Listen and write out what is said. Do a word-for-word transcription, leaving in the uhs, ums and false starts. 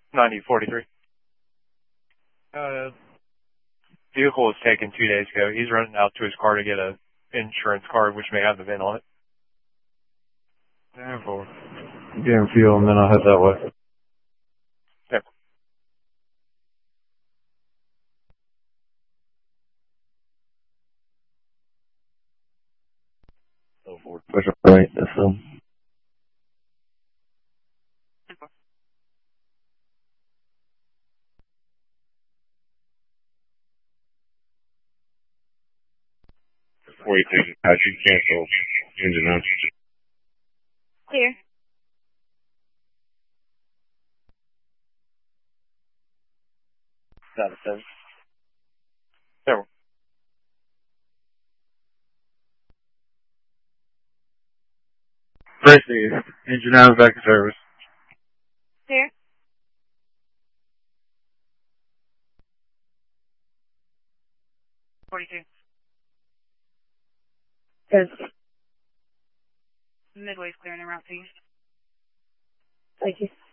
ninety forty-three. Uh, vehicle was taken two days ago. He's running out to his car to get a insurance card, which may have the V I N on it. ten four. Getting fuel, and then I'll head that way. Yep. Go forward. Push up right. That's um. forty-two. How'd you cancel engine on? Clear. Seven seven. Seven. Tracy, engine out, back in service. Clear. forty-two. Yes. Midway's clearing the route to you. Thank you.